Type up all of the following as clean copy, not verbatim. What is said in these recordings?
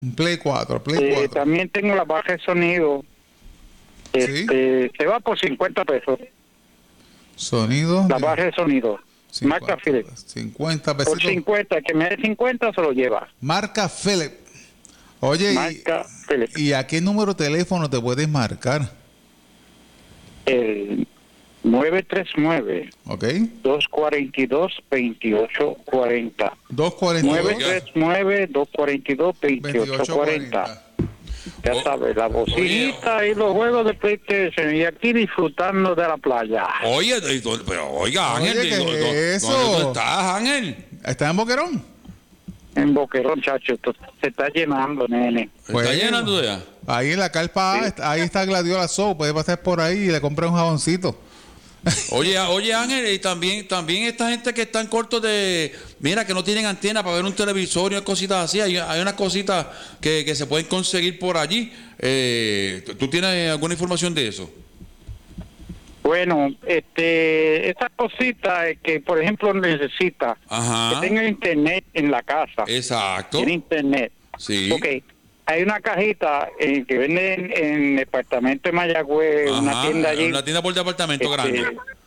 Un Play 4, Play 4. También tengo la barra de sonido. ¿Sí? Se va por 50 pesos. Sonido. La barra de sonido. 50, Marca Philips. 50 pesitos. Por 50, que me dé 50 se lo lleva. Marca Philips. Oye, Marca Philips. ¿y a qué número de teléfono te puedes marcar? El 939 ¿Ok? 242-2840. 939 242-2840. Ya sabes, la bocinita y los juegos de PlayStation, y aquí disfrutando de la playa. Oye, pero oiga, Ángel, Oye, ¿qué es eso? ¿dónde tú estás, Ángel? ¿Estás en Boquerón? En Boquerón, chacho, esto se está llenando, nene. ¿Está Pues, llenando ya? Ahí en la carpa A, ahí está Gladiola Show, puedes pasar por ahí y le compras un jaboncito. Oye, Ángel, y también esta gente que están cortos de, mira, que no tienen antena para ver un televisor y cositas así, hay unas cositas que se pueden conseguir por allí. ¿Tú tienes alguna información de eso? Bueno, estas cositas que, por ejemplo, necesita Ajá. que tenga internet en la casa. Exacto. Tiene internet. Sí. Ok. Hay una cajita que venden en el departamento de Mayagüez, Ajá, una tienda allí. una tienda por departamento grande.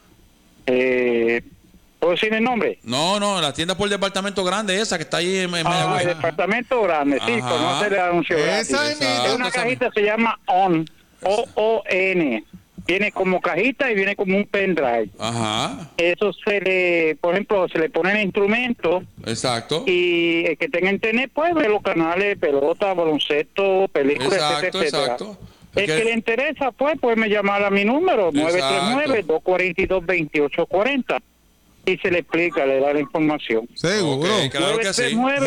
¿Puedo decir el nombre? No, la tienda por departamento grande, esa que está ahí en El Mayagüez. departamento grande, sí, Ajá. conoce el anuncio gratis. Esa es Exacto. Es una cajita, se llama ON, O-O-N. Viene como cajita y viene como un pendrive. Ajá, Eso por ejemplo, se le pone el instrumento exacto. y el que tenga internet puede ver los canales, pelota, baloncesto, películas, Exacto, etcétera. exacto. El que le interesa, pues me llamar a mi número, Exacto. 939-242-2840. Y se le explica, le da la información. Seguro. Ok, claro que sí.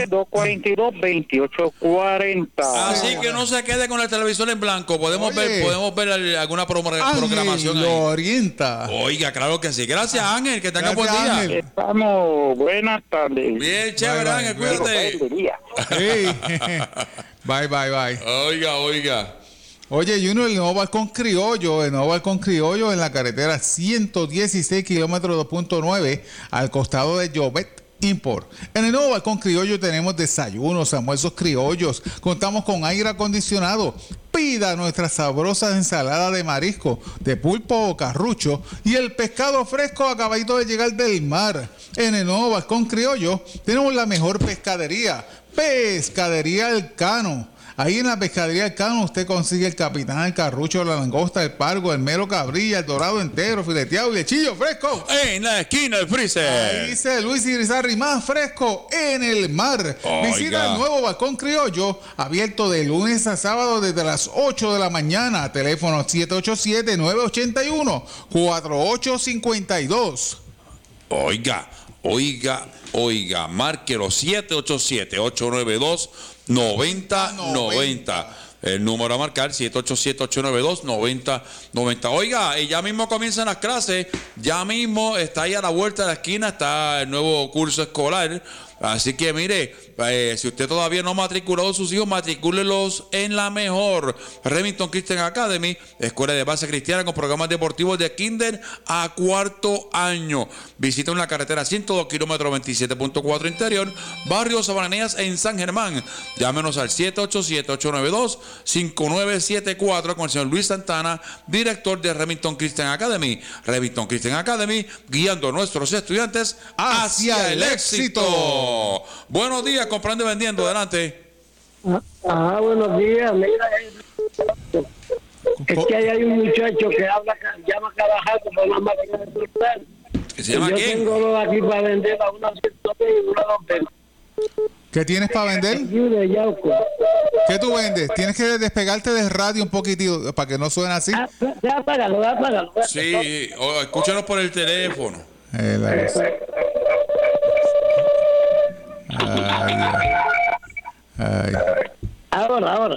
939-242-2840. Así que no se quede con el televisor en blanco. Podemos Oye. ver alguna Ángel programación lo ahí. orienta. Oiga, claro que sí. Gracias, Ángel. Que tenga buen Gracias, día. Ángel. Estamos, buenas tardes. Bien, chévere, Bye, Ángel. bye. Cuídate. Sí. Bye, bye, bye. Oiga. Oye, Junior, el nuevo balcón criollo en la carretera 116 kilómetros 2.9 al costado de Jovet Import. En el nuevo balcón criollo tenemos desayunos, almuerzos criollos, contamos con aire acondicionado. Pida nuestras sabrosas ensaladas de marisco, de pulpo o carrucho y el pescado fresco acabadito de llegar del mar. En el nuevo balcón criollo tenemos la mejor pescadería, Pescadería El Cano. Ahí en la Pescadería El Cano usted consigue el capitán, el carrucho, la langosta, el pargo, el mero cabrilla, el dorado entero, fileteado y lechillo fresco. En la esquina del freezer. Ahí dice Luis Irizarry, más fresco en el mar. Oiga. Visita el nuevo balcón criollo, abierto de lunes a sábado desde las 8 de la mañana. Teléfono 787-981-4852. Oiga, márquelo 787-892-9090. El número a marcar 787-892-9090. Oiga, y ya mismo comienzan las clases, ya mismo está ahí a la vuelta de la esquina, está el nuevo curso escolar. Así que mire, si usted todavía no ha matriculado a sus hijos, matricúlelos en la mejor Remington Christian Academy, escuela de base cristiana con programas deportivos de kinder a cuarto año. Visita en la carretera 102 kilómetros 27.4 interior, barrio Sabaneas en San Germán. Llámenos al 787-892-5974 con el señor Luis Santana, director de Remington Christian Academy. Remington Christian Academy, guiando a nuestros estudiantes hacia el éxito. Buenos días, comprando y vendiendo, adelante. Buenos días, mira, es que ahí hay un muchacho que llama cada rato por una máquina de surtar. ¿Qué se llama Yo quién? tengo dos aquí para vender, a una 120 y una 220. ¿Qué tienes para vender? Aquí de Yauco. ¿Qué tú vendes? Tienes que despegarte del radio un poquitito para que no suene así. Apágalo. Sí, escúchanos por el teléfono. Ay. Ahora.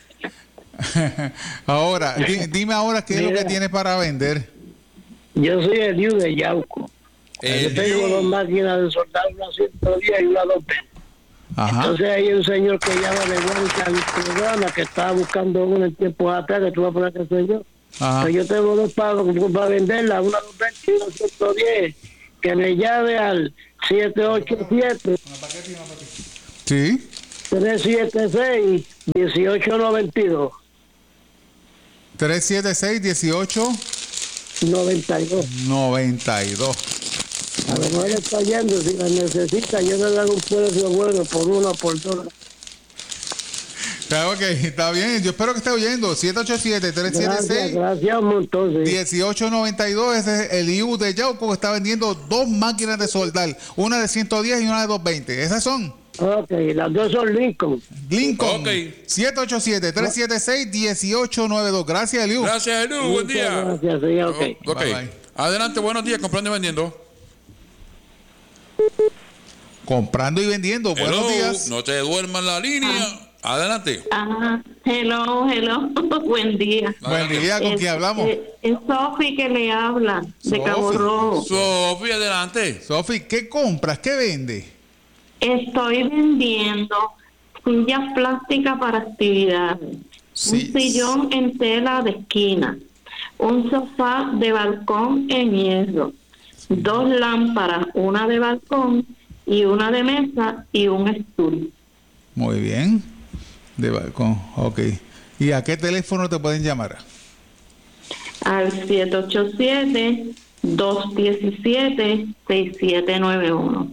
Ahora, dime ahora qué es lo que tienes para vender. Yo soy el Diu de Yauco. Yo tengo dos máquinas de soldar, una 110 y una 220. Ajá. Entonces hay un señor que llama de Guanica al programa que estaba buscando uno en tiempo atrás, que tú vas a poner que soy yo. Ajá. Pues yo tengo dos pagos para venderla, una 220 y una 110, que me llame al 787. Sí. 376-1892. 376-1892. A lo mejor está yendo, si la necesita, yo le doy un precio bueno por 1 por 2. Ok, está bien. Yo espero que esté oyendo. 787-376. Gracias un montón. Sí. 1892. Ese es el IU de Yauco, que está vendiendo 2 máquinas de soldar. Una de 110 y una de 220. ¿Esas son? Ok, las dos son Lincoln. Ok. 787-376-1892. Gracias, Eliu. Gracias, Eliu. Buen día. Gracias, sí, ok. Ok. Bye, bye. Adelante, buenos días, comprando y vendiendo. Comprando y vendiendo. Buenos Hello, días. no te duermas la línea. Adelante. Hello. Buen día. Buen día, ¿con quién hablamos? Es Sofi que le habla, de Cabo Rojo. Sofía, adelante. Sofi, ¿qué compras? ¿Qué vende? Estoy vendiendo sillas plásticas para actividades, Sí. un sillón en tela de esquina, un sofá de balcón en hierro, 2 lámparas, una de balcón y una de mesa y un estudio. Muy bien. De balcón. Ok. ¿Y a qué teléfono te pueden llamar? Al 787-217-6791.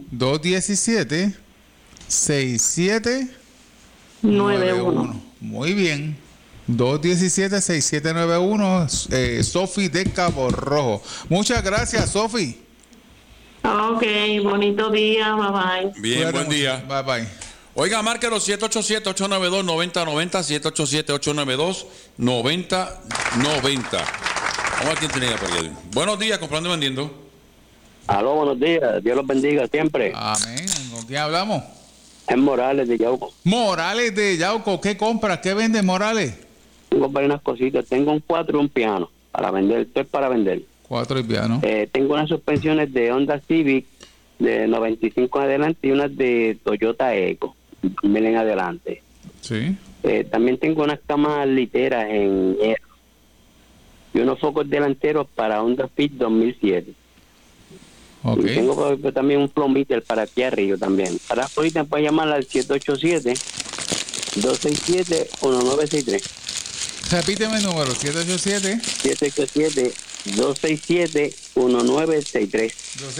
217-6791. Muy bien. 217-6791. Sofi de Cabo Rojo. Muchas gracias, Sofi. Ok, bonito día, bye bye. Bien, Cuídate buen mucho. día. Bye bye. Oiga, márquelo 787-892-9090, 787-892-9090. Vamos a ver quién tiene por ahí. Buenos días, comprando y vendiendo. Aló, buenos días. Dios los bendiga siempre. Amén. ¿Con quién hablamos? Es Morales de Yauco. Morales de Yauco. ¿Qué compras? ¿Qué vende Morales? Tengo varias cositas. Tengo un 4 y un piano para vender. Esto es para vender. 4 y piano. Tengo unas suspensiones de Honda Civic de 95 en adelante y unas de Toyota Eco 2000 en adelante. Sí. También tengo unas camas literas en hierro y unos focos delanteros para Honda Fit 2007. Ok. Y tengo también un flow meter para aquí arriba también. Para ahorita pueden llamar al 787-267-1963. Repíteme el número. 787. 787-267-1963.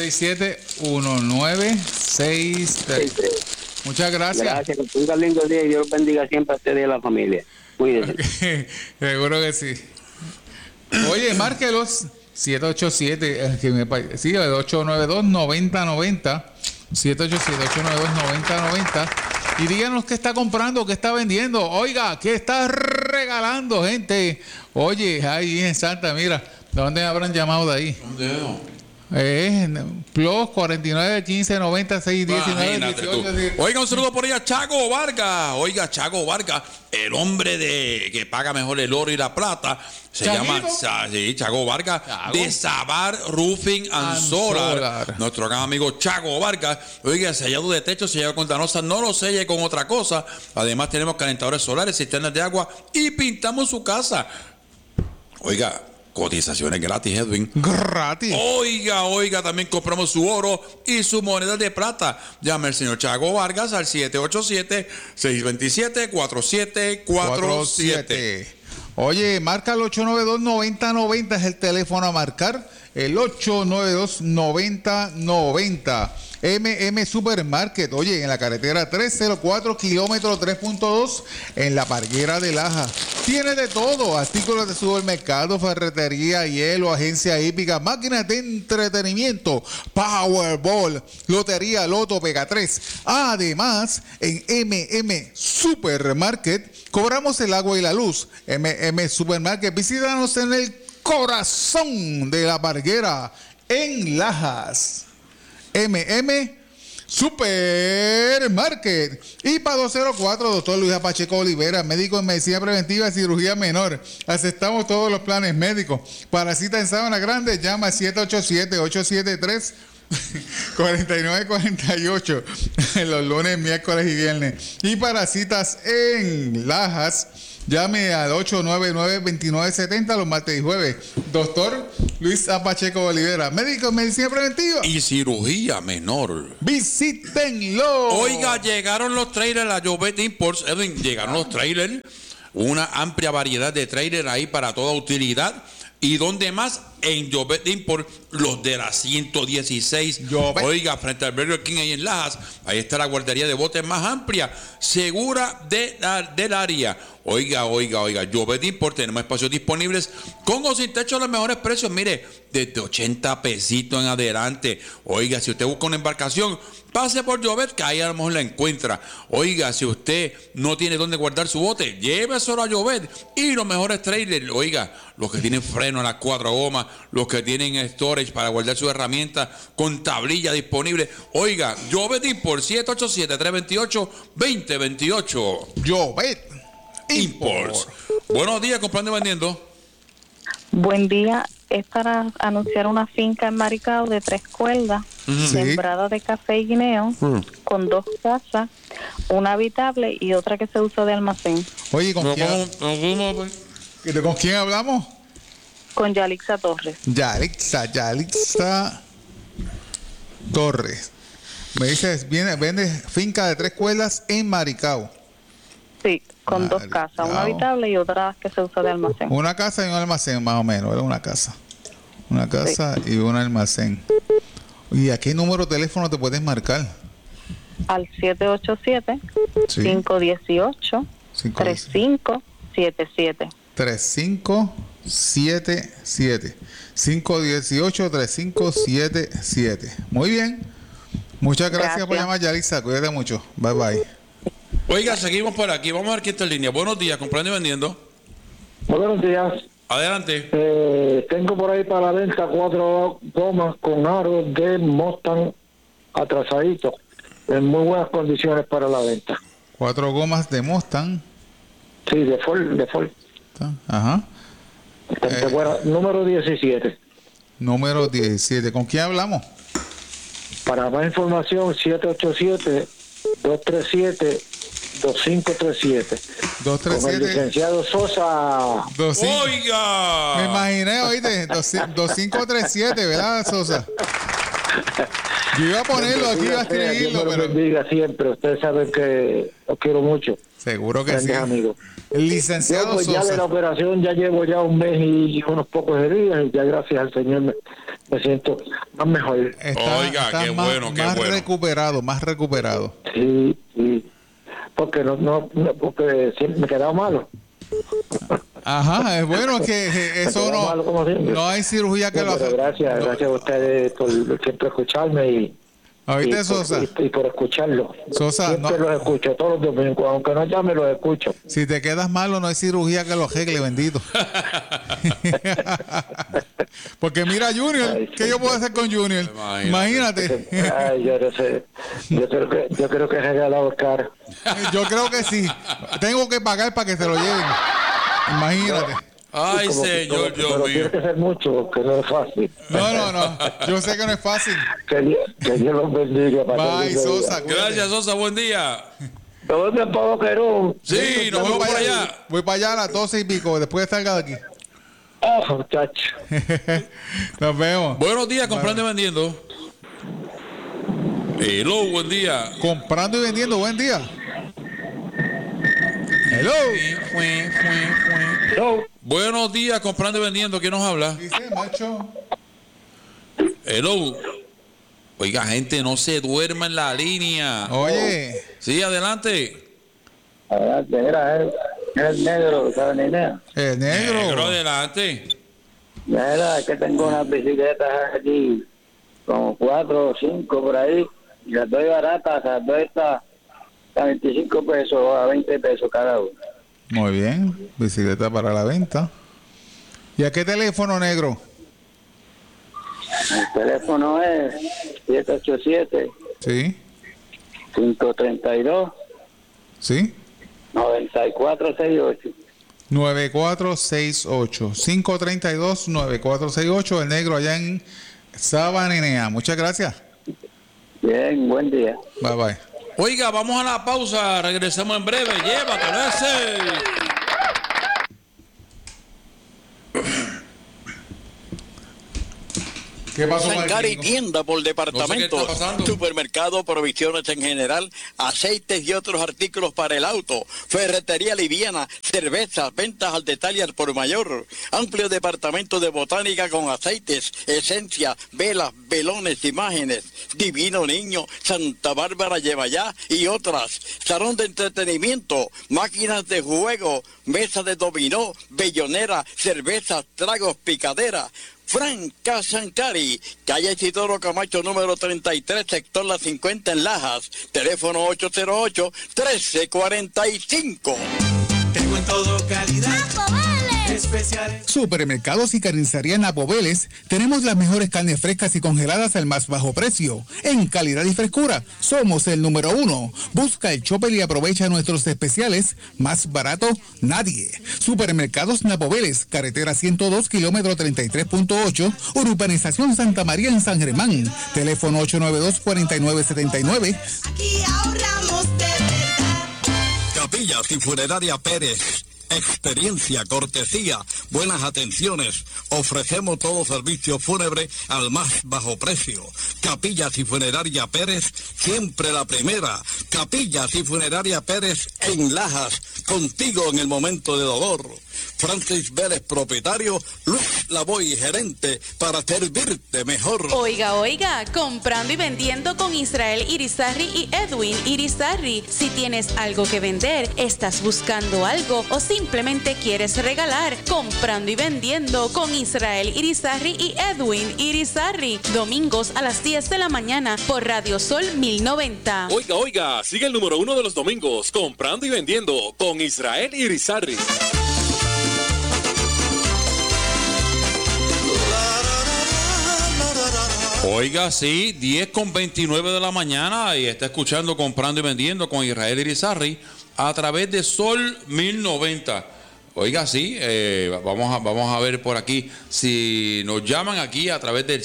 267-1963. Muchas gracias. Gracias, que tenga lindo día y Dios bendiga siempre a ustedes y a la familia. Cuídense. Seguro que sí. Oye, márquelos. 787, sí, 892-9090. 787-892-9090. Y díganos qué está comprando, qué está vendiendo. Oiga, qué está regalando, gente. Oye, ahí en Santa, mira, ¿dónde habrán llamado de ahí? ¿Dónde? Plus 49 15 96 19 Imagínate 18. tú. Oiga, un saludo por ahí a Chago Vargas. Oiga, Chago Vargas, el hombre que paga mejor el oro y la plata. Se ¿Chaguito? llama Chago Vargas, Chago. de Sabar Roofing and Solar. Nuestro gran amigo Chago Vargas. Oiga, sellado de techo, sellado con Danosa, no lo selle con otra cosa. Además, tenemos calentadores solares, cisternas de agua y pintamos su casa. Oiga, cotizaciones gratis, Edwin. Gratis. Oiga, también compramos su oro y su moneda de plata. Llame al señor Chago Vargas al 787-627-4747. Oye, marca el 892-9090, es el teléfono a marcar. El 892-9090. MM Supermarket, oye, en la carretera 304, kilómetro 3.2, en la Parguera de Laja. Tiene de todo: artículos de supermercado, ferretería, hielo, agencia hípica, máquinas de entretenimiento, Powerball, lotería, loto, Pega 3. Además, en MM Supermarket cobramos el agua y la luz. MM Supermarket, visítanos en el corazón de la Parguera, en Lajas. MM Supermarket. Y para 204, doctor Luis Pacheco Olivera, médico en medicina preventiva y cirugía menor. Aceptamos todos los planes médicos. Para cita en Sabana Grande, llama al 787-873-4948 los lunes, miércoles y viernes. Y para citas en Lajas, Llame al 899-2970 los martes y jueves. Doctor Luis A. Pacheco Olivera, médico en medicina preventiva y cirugía menor. Visítenlo. Oiga, llegaron los trailers a Jovet Imports. Edwin, llegaron los trailers. Una amplia variedad de trailers ahí para toda utilidad. ¿Y dónde más? En Jovet Import, los de la 116. Jovet. Oiga, frente al Burger King ahí en Lajas, ahí está la guardería de botes más amplia, segura del área. Oiga, Jovet Import, tenemos espacios disponibles con o sin techo a los mejores precios. Mire, desde 80 pesitos en adelante. Oiga, si usted busca una embarcación, pase por Jovet, que ahí a lo mejor la encuentra. Oiga, si usted no tiene dónde guardar su bote, lléveselo a Jovet. Y los mejores trailers, oiga, los que tienen freno a las 4 gomas, los que tienen storage para guardar sus herramientas con tablilla disponible. Oiga, Jovet Import, 787-328-2028. Jovet Imports. Buenos días, comprando y vendiendo. Buen día, es para anunciar una finca en Maricao de 3 cuerdas, sembrada de café y guineo, con 2 casas, una habitable y otra que se usa de almacén. Oye, ¿con quién hablamos? Con Yalixa Torres. Yalixa Torres. Me dices, vende finca de 3 cuerdas en Maricao. Sí, con 2 casas, una habitable y otra que se usa de almacén. Una casa y un almacén, más o menos, ¿verdad? Una casa y un almacén. ¿Y a qué número de teléfono te puedes marcar? Al 787-518-3577. 3577. 518-3577. Muy bien. Muchas gracias por llamar, Yalixa. Cuídate mucho. Bye, bye. Oiga, seguimos por aquí. Vamos a ver quién está en línea. Buenos días, comprando y vendiendo. Buenos días. Adelante. Tengo por ahí para la venta 4 gomas con aros de Mustang atrasadito, en muy buenas condiciones para la venta. 4 gomas de Mustang. Sí, de Ford. Ajá. Número 17. Número 17. ¿Con quién hablamos? Para más información, 787-237-2537. 237. Con el licenciado Sosa. Oiga. Me imaginé, oíste, 2537, ¿verdad, Sosa? Yo iba a ponerlo aquí, iba a escribirlo, pero bendiga siempre. Ustedes saben que los quiero mucho. Seguro que grandes sí. Amigos. El licenciado pues Sosa. Ya de la operación ya llevo ya un mes y unos pocos de días y ya gracias al Señor me siento más mejor. Oiga, qué bueno, qué más bueno. Más recuperado. Sí. Porque porque siempre me quedaba malo. Ajá, es bueno que eso no hay cirugía que lo haga. Gracias a ustedes por siempre escucharme y Sosa. Y por escucharlo. Sosa, siempre los escucho todos los domingos, aunque no llame los escucho. Si te quedas malo, no hay cirugía que lo arregle, bendito. Porque mira Junior, ¿qué yo puedo hacer con Junior? Imagínate. Ay, yo no sé. Yo creo que es regalado caro. Yo creo que sí. Tengo que pagar para que se lo lleven. Imagínate. Ay, señor, Dios mío. Tiene que ser mucho, que no es fácil. No. Yo sé que no es fácil. Que Dios los bendiga. Bye, Sosa. Gracias, Sosa. Buen día. ¿Dónde Pablo Querón? Sí, nos vemos por allá. Voy para allá a las 12 y pico, después de salga de aquí. Muchacho. Nos vemos. Buenos días, comprando y vendiendo. Hello, buen día. Comprando y vendiendo, buen día. Hello. Buenos días, comprando y vendiendo. ¿Quién nos habla? Dice, macho. Hello. Oiga, gente, no se duerma en la línea. Oye. Sí, adelante. Mira, es el negro, ¿sabes, Ninea? El negro. Negro, adelante. Mira, es que tengo unas bicicletas aquí, como 4 o 5 por ahí, y las doy baratas, las doy a 25 pesos o a 20 pesos cada una. Muy bien, bicicleta para la venta. ¿Y a qué teléfono, negro? El teléfono es 787 Sí. 532 Sí. 9468. 9468 532 9468. El negro allá en Sabanenea. Muchas gracias. Bien, buen día. Bye bye. Oiga, vamos a la pausa. Regresamos en breve. Llévatelo ese. ¿Qué pasó, Sancari, Marquinhos? tienda por departamento, No sé qué está pasando. supermercado, provisiones en general, aceites y otros artículos para el auto, ferretería liviana, cervezas, ventas al detalle al por mayor, amplio departamento de botánica con aceites, esencia, velas, velones, imágenes, Divino Niño, Santa Bárbara lleva ya y otras, salón de entretenimiento, máquinas de juego, mesa de dominó, bellonera, cervezas, tragos, picadera. Franca Sancari, calle Isidoro Camacho número 33, sector La 50 en Lajas, teléfono 808-1345. Tengo en todo calidad. Especiales. Supermercados y carnicería Napo Vélez, tenemos las mejores carnes frescas y congeladas al más bajo precio. En calidad y frescura, somos el número 1. Busca el Chopper y aprovecha nuestros especiales. Más barato, nadie. Supermercados Napo Vélez, carretera 102, kilómetro 33.8, urbanización Santa María en San Germán. Teléfono 892-4979. Aquí ahorramos de verdad. Capillas y Funeraria Pérez. Experiencia, cortesía, buenas atenciones. Ofrecemos todo servicio fúnebre al más bajo precio. Capillas y Funeraria Pérez, siempre la primera. Capillas y Funeraria Pérez en Lajas, contigo en el momento de dolor. Francis Vélez, propietario, Luz Lavoy, gerente, para servirte mejor. Oiga, comprando y vendiendo con Israel Irizarry y Edwin Irizarry. Si tienes algo que vender, estás buscando algo o simplemente quieres regalar, comprando y vendiendo con Israel Irizarry y Edwin Irizarry. Domingos a las 10 de la mañana por Radio Sol 1090. Oiga, sigue el número 1 de los domingos, comprando y vendiendo con Israel Irizarry. Oiga, sí, 10:29 de la mañana y está escuchando Comprando y Vendiendo con Israel Irizarry a través de Sol 1090. Oiga, sí, vamos a ver por aquí si nos llaman aquí a través del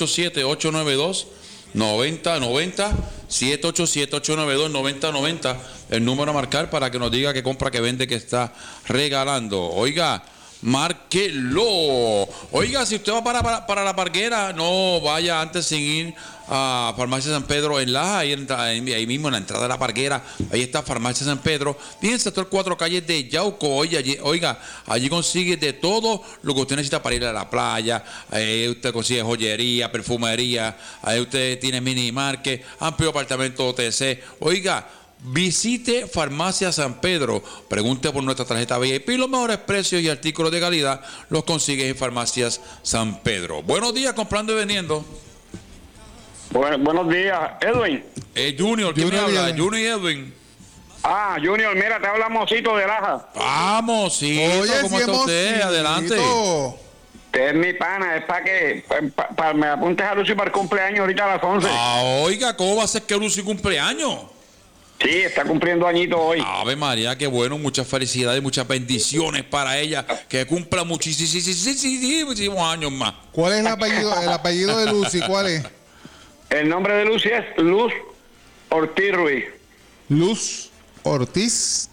787-892-9090, 787-892-9090, el número a marcar para que nos diga qué compra, que vende, que está regalando. Oiga, márquelo. Oiga, si usted va para la Parguera, no vaya antes sin ir a Farmacia San Pedro en Laja, ahí mismo en la entrada de la Parguera, ahí está Farmacia San Pedro, bien en el sector 4 calles de Yauco. Oiga, allí consigue de todo lo que usted necesita para ir a la playa. Ahí usted consigue joyería, perfumería, ahí usted tiene mini market, amplio apartamento OTC. Oiga, visite Farmacia San Pedro, pregunte por nuestra tarjeta VIP. Los mejores precios y artículos de calidad los consigue en Farmacias San Pedro. Buenos días, comprando y vendiendo. Buenos días, Edwin. Junior, ¿quién me habla? Junior y Edwin. Ah, Junior, mira, te habla Mosito de Laja. Vamos, sí. ¿Cómo está usted? Adelante. Usted es mi pana, es para que me apuntes a Lucy para el cumpleaños ahorita a las 11. Oiga, ¿cómo va a ser que Lucy cumpleaños? Sí, está cumpliendo añito hoy. Ave María, qué bueno, muchas felicidades, muchas bendiciones para ella, que cumpla muchísimos años más. ¿Cuál es el apellido de Lucy? ¿Cuál es? El nombre de Lucy es Luz Ortiz Ruiz. Luz Ortiz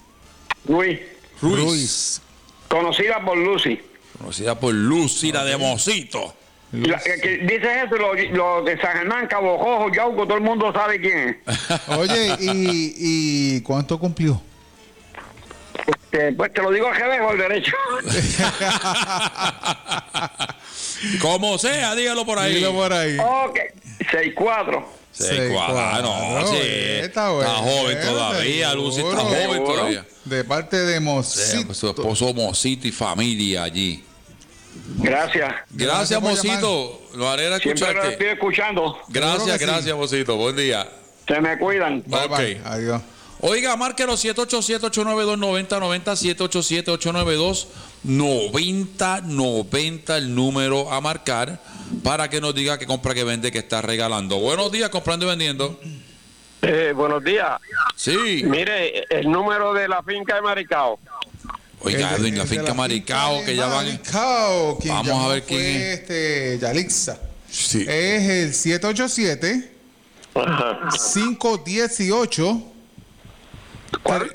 Ruiz. Conocida por Lucy. Conocida por Lucy, la de Mosito. Dices eso, lo de San Germán, Cabo Rojo, Yauco, todo el mundo sabe quién es. Oye, ¿y cuánto cumplió? Pues te lo digo al revés o al derecho. Como sea, dígalo por ahí. Dígalo por ahí. Ok, 6'4". 6'4", no, sí. Está joven todavía, Lucy está joven todavía. De parte de Mosito. Su esposo Mosito y familia allí. Gracias, Mosito. Lo haré a escucharte. Siempre lo estoy escuchando. Gracias, Mosito. Buen día. Se me cuidan. Bye. Adiós. Oiga, márquelo 787-892-9090, 787-892-9090, el número a marcar para que nos diga qué compra, que vende, que está regalando. Buenos días, comprando y vendiendo. Buenos días. Sí. Mire, el número de la finca de Maricao. Oiga, en la finca Maricao, que ya van. Vamos a ver quién es. Yalixa. Sí. Es el 787-518. ¿Cuál?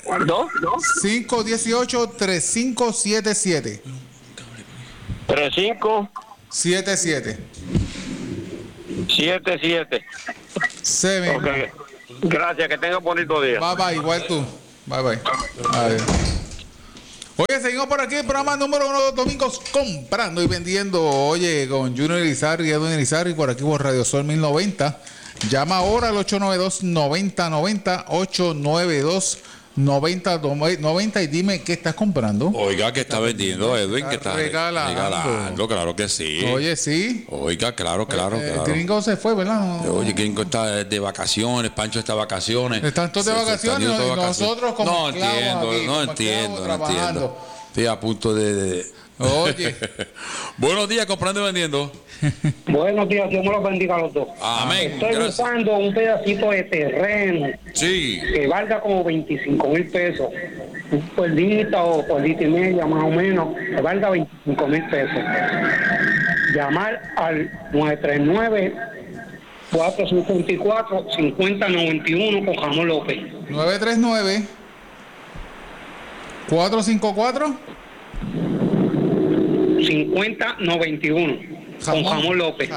518-3577. 3577. 77. Se me... Ok. Gracias, que tenga bonito día. Bye bye, igual tú. Bye bye. Adiós. Oye, seguimos por aquí, el programa número 1 de los domingos, comprando y vendiendo. Oye, con Junior Irizarry y Edwin Irizarry, por aquí por Radio Sol 1090. Llama ahora al 892-9090, 892-9090 y dime qué estás comprando. Oiga, que está vendiendo, Edwin, que está regalando, claro que sí. Oye, sí. Oiga, claro. El gringo se fue, ¿verdad? Oye, Gringo está de vacaciones, Pancho está de vacaciones. Están todos de vacaciones y nosotros como no entiendo. Estoy a punto de... Oye. Buenos días, comprando y vendiendo. Buenos días, Dios me los bendiga a los dos. Amén. Estoy buscando un pedacito de terreno que valga como 25,000 pesos. Un pueblito o pueblito y media más o menos, que valga 25,000 pesos. Llamar al 939-454-5091 con Jamón López. 939-454 5091 con Jamón López.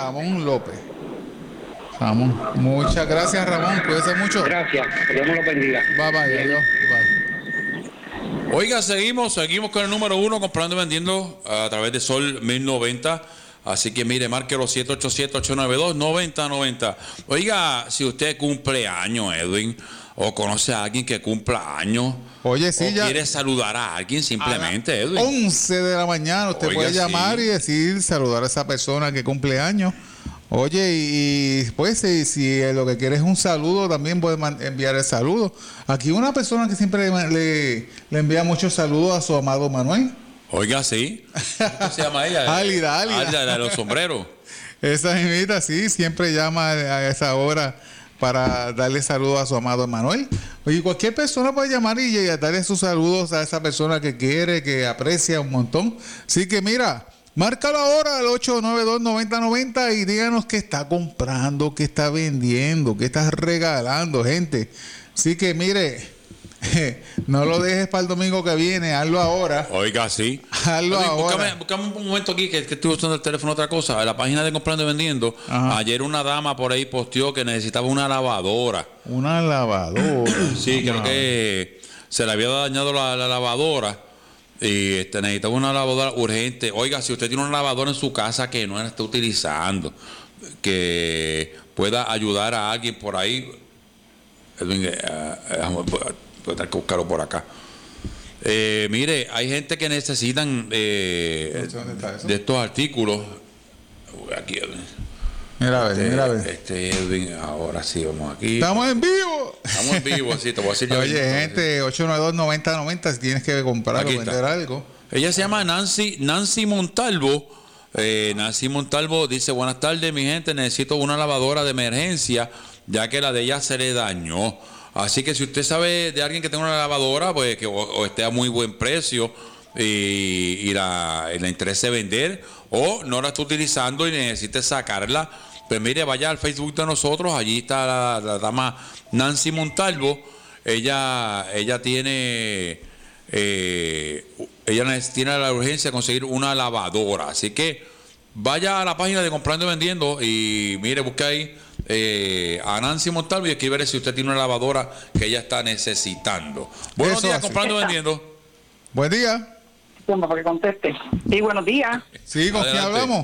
Jamón. Muchas gracias, Ramón. Cuídese mucho. Gracias. Que Dios me lo bendiga. Bye bye. Adiós. Bye. Oiga, seguimos con el número 1, comprando y vendiendo a través de Sol 1090. Así que mire, márquelo 787-892-9090. Oiga, si usted cumple años, Edwin, o conoce a alguien que cumpla años, oye, sí, o ya quiere saludar a alguien simplemente, Edwin. 11 de la mañana usted Oiga, puede llamar y decir, saludar a esa persona que cumple años. Oye, y pues si lo que quiere es un saludo, también puede enviar el saludo. Aquí una persona que siempre le envía muchos saludos a su amado Manuel. Oiga, sí. ¿Cómo se llama ella? Álida. Álida, la de los sombreros. Esa invita, sí, siempre llama a esa hora para darle saludos a su amado Manuel. Oye, cualquier persona puede llamar y darle sus saludos a esa persona que quiere, que aprecia un montón. Así que mira, márcalo ahora al 892-9090 y díganos qué está comprando, qué está vendiendo, qué está regalando, gente. Así que mire, no lo dejes para el domingo que viene, hazlo ahora. Oiga, sí. Hazlo ahora. Búscame un momento aquí que estoy usando el teléfono otra cosa. En la página de Comprando y Vendiendo, ayer una dama por ahí posteó que necesitaba una lavadora. Una lavadora. Sí, creo que se le había dañado la lavadora y necesitaba una lavadora urgente. Oiga, si usted tiene una lavadora en su casa que no la está utilizando, que pueda ayudar a alguien por ahí, voy a tener que buscarlo por acá. Mire, hay gente que necesitan de estos artículos. Aquí, mira a ver. Edwin, ahora sí, vamos aquí. Estamos en vivo, sí, te voy a decir yo. Oye, gente, 892-9090 si tienes que comprar o vender algo. Ella se llama Nancy Montalvo. Nancy Montalvo dice: buenas tardes, mi gente, necesito una lavadora de emergencia, ya que la de ella se le dañó. Así que si usted sabe de alguien que tenga una lavadora, pues que o esté a muy buen precio y la interese vender, o no la está utilizando y necesite sacarla, pues mire, vaya al Facebook de nosotros, allí está la dama Nancy Montalvo. Ella tiene la urgencia de conseguir una lavadora, así que vaya a la página de Comprando y Vendiendo y mire, busque ahí a Nancy Montalvo y escribirle si usted tiene una lavadora que ella está necesitando. Buenos días, Comprando y Vendiendo. Buen día. Para que conteste. Sí, buenos días. Sí, ¿con quién hablamos?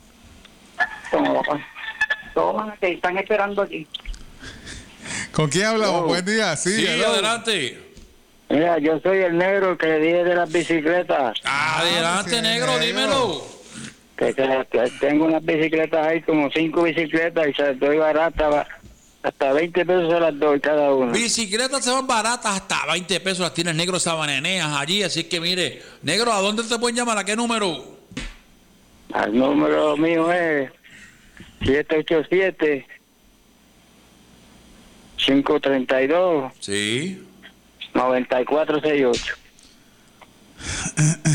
Toma, que están esperando aquí. ¿Con quién hablamos? Buen día. Sí, adelante. Mira, yo soy el negro que le dije de las bicicletas. Adelante, negro, dímelo. Que tengo unas bicicletas ahí, como 5 bicicletas, y se las doy baratas, hasta 20 pesos se las doy cada una. Bicicletas se van baratas, hasta 20 pesos las tienes, negro, sabaneneas allí, así que mire, negro, ¿a dónde te pueden llamar? ¿A qué número? Al número mío es 787-532 sí 9468.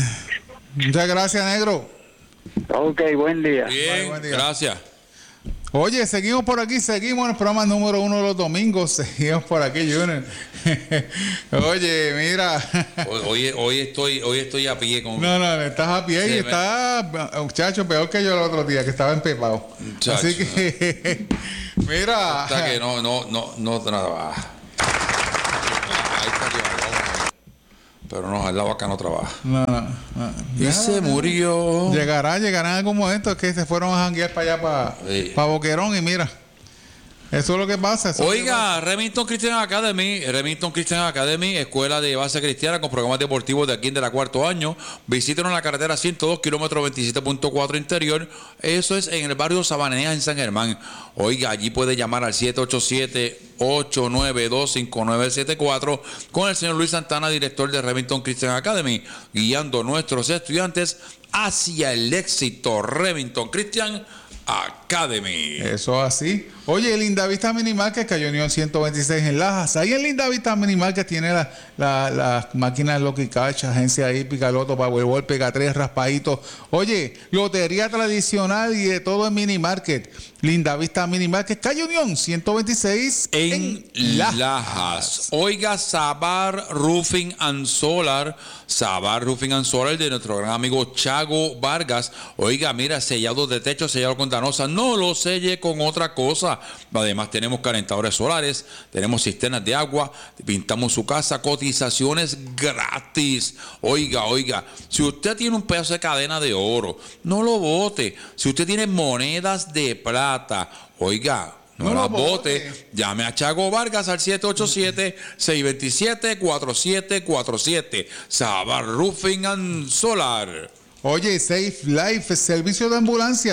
Muchas gracias, negro. Ok, buen día. Bien, buen día. Gracias. Oye, seguimos por aquí, seguimos en el programa número 1 de los domingos. Seguimos por aquí, Junior. Oye, mira. Hoy estoy a pie con. No, estás a pie y estás, muchacho, peor que yo el otro día, que estaba empepado. Así que, mira. Hasta que no trabaja. Ahí está que pero no, la vaca no trabaja. No. Y se murió. Llegarán en algún momento que se fueron a janguear para allá, para Boquerón, y mira. Eso es lo que pasa. Oiga, Remington Christian Academy, escuela de base cristiana con programas deportivos de aquí de la cuarto año. Visítenos en la carretera 102, kilómetro 27.4 interior. Eso es en el barrio Sabanea, en San Germán. Oiga, allí puede llamar al 787-892-5974 con el señor Luis Santana, director de Remington Christian Academy, guiando a nuestros estudiantes hacia el éxito. Remington Christian Academy. Eso así. Oye, Linda Vista Minimal, que cayó Unión 126 en Lajas. Ahí en Linda Vista Minimal, que tiene las máquinas Lucky Catch, agencia hípica, Loto, Powerball, Pega 3, raspadito. Oye, lotería tradicional y de todo en Minimarket. Linda Vista Minimarket, calle Unión 126 en Lajas. Oiga, Sabar Roofing and Solar. Sabar Roofing and Solar de nuestro gran amigo Chago Vargas. Oiga, mira, sellado de techo, sellado con danosa. No lo selle con otra cosa. Además tenemos calentadores solares, tenemos cisternas de agua, pintamos su casa, cotizaciones gratis. Oiga, si usted tiene un pedazo de cadena de oro, no lo bote. Si usted tiene monedas de plata, oiga, no la bote. Llame a Chago Vargas al 787-627-4747. Sabar Roofing and Solar. Oye, Safe Life, servicio de ambulancia,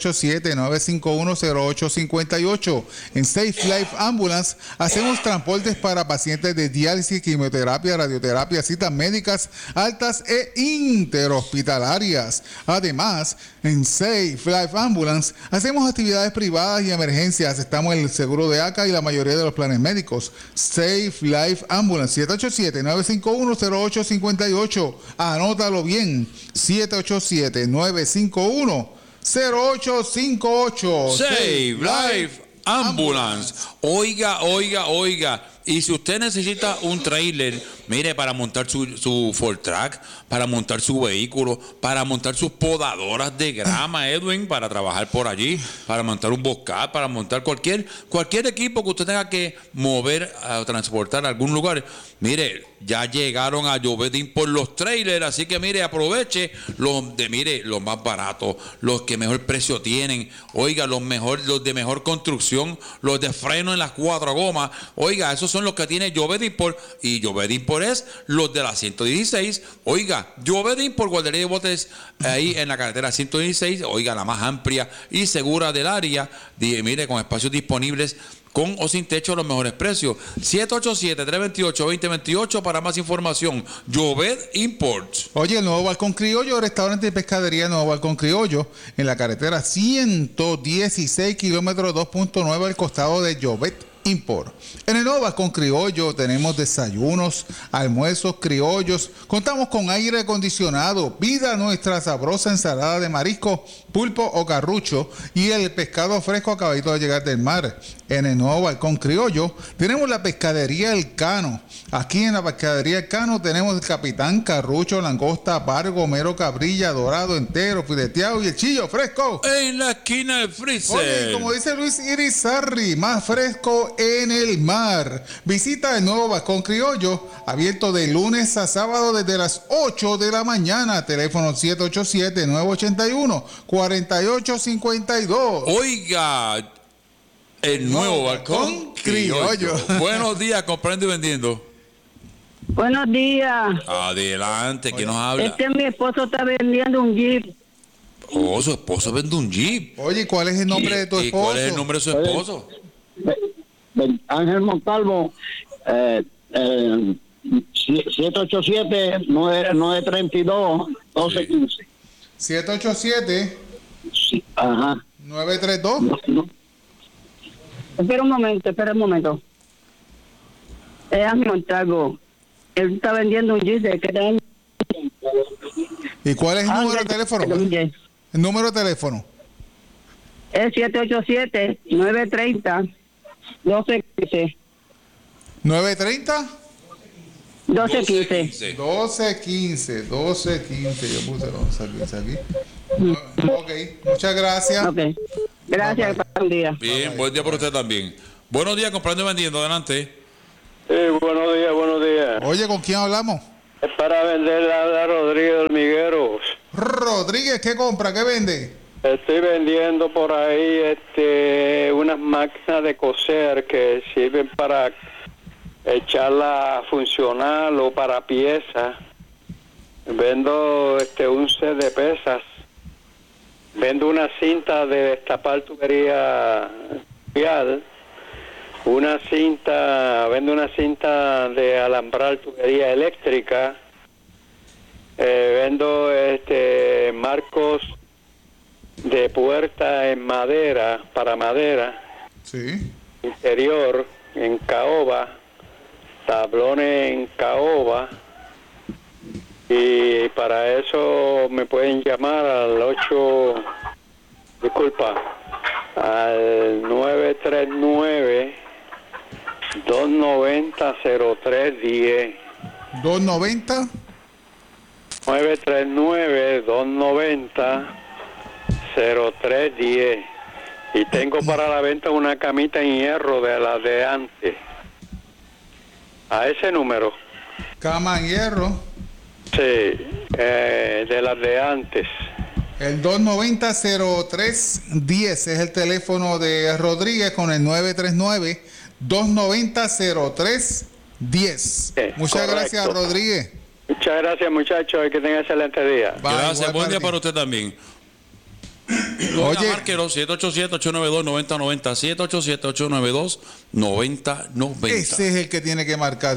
787-951-0858. En Safe Life Ambulance hacemos transportes para pacientes de diálisis, quimioterapia, radioterapia, citas médicas altas e interhospitalarias. Además, en Safe Life Ambulance hacemos actividades privadas y emergencias. Estamos en el seguro de ACA y la mayoría de los planes médicos. Safe Life Ambulance, 787-951-0858. Anótalo bien, 787-951-0858. Save Life Ambulance. Oiga. Y si usted necesita un trailer, mire, para montar su Ford Track, para montar su vehículo, para montar sus podadoras de grama, Edwin, para trabajar por allí, para montar un Bobcat, para montar cualquier equipo que usted tenga que mover o transportar a algún lugar. Mire, ya llegaron a Llovetín por los trailers, así que mire, aproveche los más baratos, los que mejor precio tienen. Oiga, los de mejor construcción, los de freno en las 4 gomas. Oiga, esos son los que tiene Llovetín por, y Llovetín por es los de la 116. Oiga, Llovetín por guardería de botes ahí en la carretera 116. Oiga, la más amplia y segura del área. Mire, con espacios disponibles, con o sin techo, a los mejores precios. 787-328-2028 para más información. Llovet Imports. Oye, el Nuevo Balcón Criollo, restaurante y pescadería Nuevo Balcón Criollo, en la carretera 116, kilómetro 2.9 al costado de Llovet Import. En el Nuevo Balcón Criollo tenemos desayunos, almuerzos criollos, contamos con aire acondicionado, pida nuestra sabrosa ensalada de marisco, pulpo o carrucho y el pescado fresco acabadito de llegar del mar. En el Nuevo Balcón Criollo tenemos la pescadería El Cano. Aquí en la pescadería El Cano tenemos el capitán, carrucho, langosta, pargo, mero, cabrilla, dorado, entero, fileteado y el chillo fresco. En la esquina del freezer. Oye, como dice Luis Irizarry, más fresco en el mar. Visita el Nuevo Balcón Criollo, abierto de lunes a sábado desde las 8 de la mañana. Teléfono 787-981-4852. Oiga, el Nuevo Balcón Criollo. Buenos días, comprando y vendiendo. Buenos días. Adelante, ¿quién nos habla? Mi esposo está vendiendo un Jeep. Oh, su esposo vende un Jeep. Oye, ¿cuál es el nombre de tu esposo? ¿Y cuál es el nombre de su esposo? Ángel Montalvo, 787-932-1215. 787 sí, ajá. 932. No. Espera un momento. Ángel Montalvo, él está vendiendo un Jeep de qué año. ¿Y cuál es el número de teléfono? El número de teléfono. Es 787-930-1215. ¿930? 1215. 1215. Yo puse 1215 aquí. Ok, muchas gracias. Ok. Gracias, buen día. Bien, buen día por usted también. Buenos días, comprando y vendiendo. Adelante. Sí, buenos días. Oye, ¿con quién hablamos? Es para vender a Rodríguez Hormigueros. Rodríguez, ¿qué compra? ¿Qué vende? Estoy vendiendo por ahí unas máquinas de coser que sirven para echarla a funcionar o para piezas. Vendo un set de pesas. Vendo una cinta de destapar tubería vial. Vendo una cinta de alambrar tubería eléctrica. Vendo marcos de puerta en madera, para madera. Sí. Interior en caoba, tablones en caoba. Y para eso me pueden llamar al 939 290-0310. 290 939-290-0310. Y tengo para la venta una camita en hierro de las de antes. A ese número. Cama en hierro. Sí, de las de antes. El 290-0310 es el teléfono de Rodríguez con el 939-290-0310. Muchas correcto. Gracias, Rodríguez. Muchas gracias, muchachos, y que tengan excelente día. Gracias, buen día para usted también. Oye, márquelo 787-892-9090, 787-892-9090. Ese es el que tiene que marcar,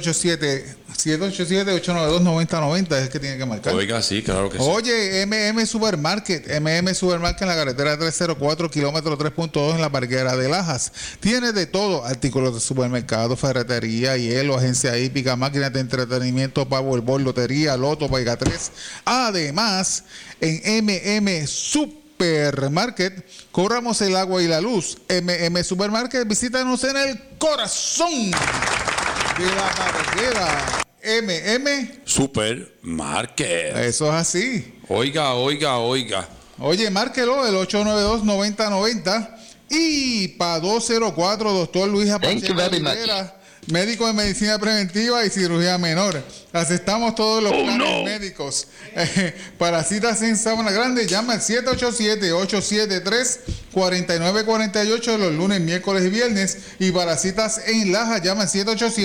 787-892-9090 es el que tiene que marcar. Oiga, sí, claro que sí. Oye, Supermarket en la carretera 304, kilómetro 3.2 en la Parguera de Lajas. Tiene de todo, artículos de supermercado, ferretería, hielo, agencia hípica, máquinas de entretenimiento, Powerball, lotería, loto, Pega 3. Además, en Supermarket cobramos el agua y la luz. Supermarket, visítanos en el corazón de la carretera. Supermarket. Eso es así. Oiga. Oye, márquelo, el 892-9090 y para 204, doctor Luis Pacheco Rivera, médico de medicina preventiva y cirugía menor. Aceptamos todos los planes médicos. Para citas en Sabana Grande, llama al 787-873-4948 los lunes, miércoles y viernes. Y para citas en Laja, llama al